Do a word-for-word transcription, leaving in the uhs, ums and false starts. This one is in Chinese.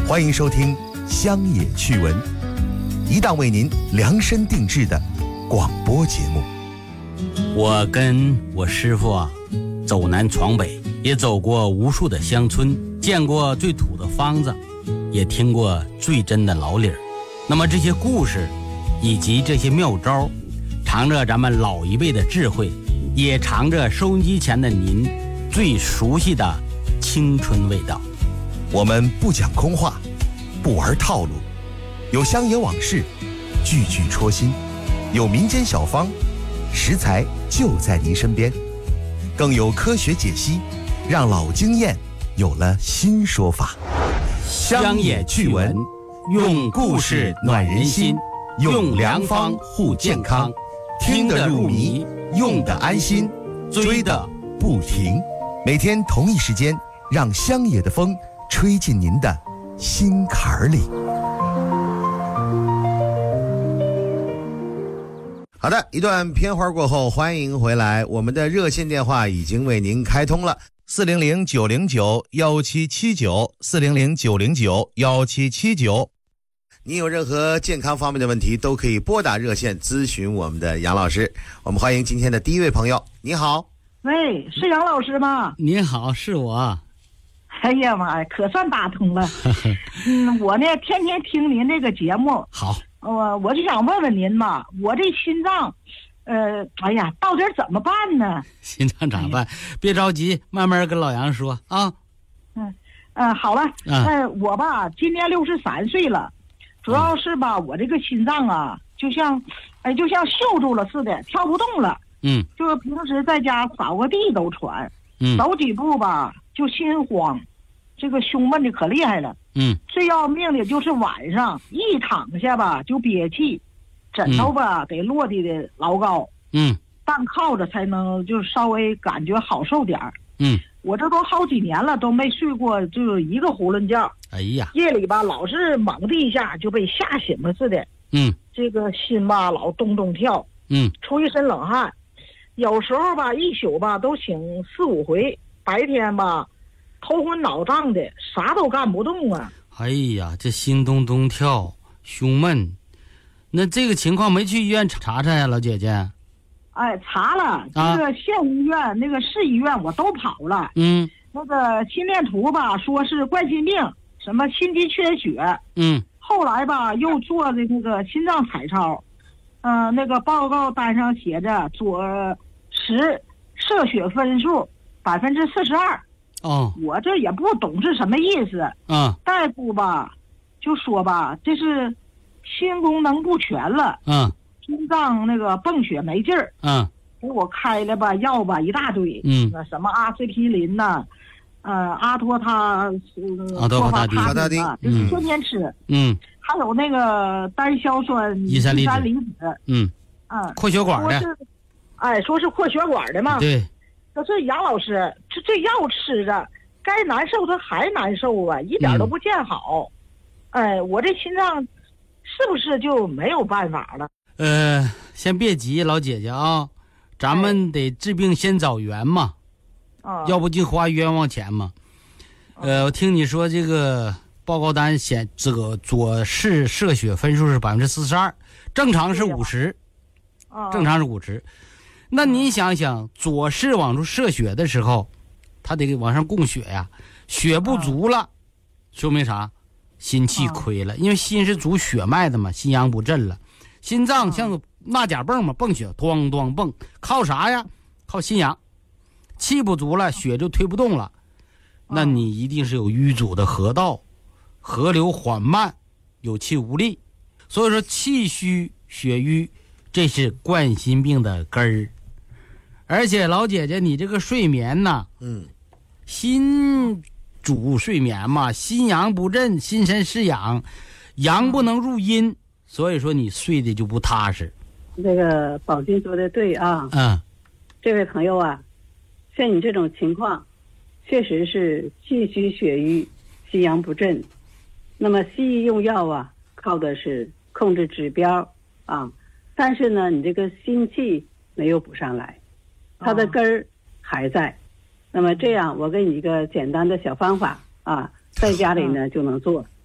欢迎收听乡野趣闻，一档为您量身定制的广播节目。 我跟我师傅啊，走南闯北，也走过无数的乡村，见过最土的方子，也听过最真的老理儿。那么这些故事以及这些妙招，藏着咱们老一辈的智慧，也藏着收音机前的您最熟悉的青春味道。 我们不讲空话，不玩套路，有乡野往事，句句戳心；有民间小方，食材就在您身边；更有科学解析，让老经验有了新说法。 乡野趣闻，用故事暖人心，用良方护健康，听得入迷，用得安心，追得不停。每天同一时间，让乡野的风吹进您的心坎里。好的，一段片花过后，欢迎回来。我们的热线电话已经为您开通了，四零零九零九幺七七九，四零零九零九幺七七九。你有任何健康方面的问题，都可以拨打热线咨询我们的杨老师。我们欢迎今天的第一位朋友。你好。 喂，是杨老师吗？ 您好，是我。 哎呀妈呀，可算打通了。嗯，我呢天天听您这个节目。 好， 我我就想问问您嘛，我这心脏，呃，哎呀，到底怎么办呢？ 心脏咋办？哎、别着急，慢慢跟老杨说啊。 嗯嗯、呃，好了，嗯、呃，我吧今年六十三岁了，主要是吧、嗯、我这个心脏啊，就像，哎，就像锈住了似的，跳不动了。 嗯， 就是平时在家扫个地都喘， 嗯， 走几步吧就心慌，这个胸闷的可厉害了。 嗯， 最要命的就是晚上一躺下吧就憋气，枕头吧、嗯、得落地的老高。 嗯， 半靠着才能就稍微感觉好受点儿。 嗯， 我这都好几年了都没睡过就一个囫囵觉。 哎呀， 夜里吧老是猛地一下就被吓醒了似的。 嗯， 这个心吧老咚咚跳。 嗯， 出一身冷汗。有时候吧一宿吧都醒四五回，白天吧头昏脑胀的，啥都干不动啊。 哎呀，这心咚咚跳，胸闷，那这个情况没去医院查查呀，老姐姐？ 哎，查了，这个县医院、啊、那个市医院我都跑了。 嗯， 那个心电图吧说是冠心病，什么心肌缺血。 嗯， 后来吧又做的那个心脏彩超，嗯、呃，那个报告单上写着左十射血分数百分之四十二。 哦， 我这也不懂是什么意思。 嗯， 大夫吧就说吧这是心功能不全了。 嗯， 心脏那个泵血没劲儿。 嗯， 给我开了吧药吧一大堆。 嗯， 那什么阿司匹林呐、呃阿托他阿托他汀、 阿托汀，就是天天吃。 嗯， 还有那个单硝酸乙酸离子。 嗯嗯， 扩血管的。 说是哎，说是扩血管的嘛。 对。 可是杨老师，这这药吃着，该难受它还难受啊，一点都不见好。嗯、哎，我这心脏是不是就没有办法了？ 呃，先别急，老姐姐啊，咱们得治病先找源嘛， 啊、 要不净花冤枉钱嘛。呃，我听你说这个报告单显这个左室射血分数是百分之四十二，正常是五十，正常是五十。那你想想，左室往出射血的时候，他得往上供血呀，血不足了，说明啥？心气亏了，因为心是主血脉的嘛，心阳不振了。心脏像个纳甲泵嘛，泵血咣咣泵，靠啥呀？靠心阳。气不足了，血就推不动了，那你一定是有淤阻的河道，河流缓慢，有气无力。所以说气虚血瘀，这是冠心病的根儿。而且老姐姐，你这个睡眠呢， 嗯， 心主睡眠嘛，心阳不振，心神失养，阳不能入阴，所以说你睡的就不踏实。 这个宝金说的对啊， 嗯， 这位朋友啊，像你这种情况，确实是气虚血瘀，心阳不振。那么西医用药啊，靠的是控制指标啊，但是呢，你这个心气没有补上来。它的根儿还在、哦、那么这样我给你一个简单的小方法啊，在家里呢就能做。